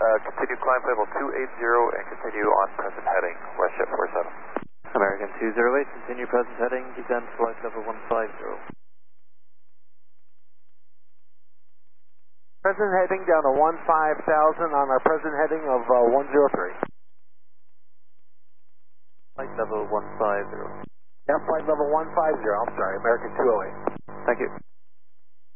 continue climb level 280 and continue on present heading, WestJet 47. American 208, continue present heading, descend flight level 150. Present heading down to 15,000 on our present heading of 103. Flight level 150. Yeah, flight level 150, I'm sorry, American 208. Thank you.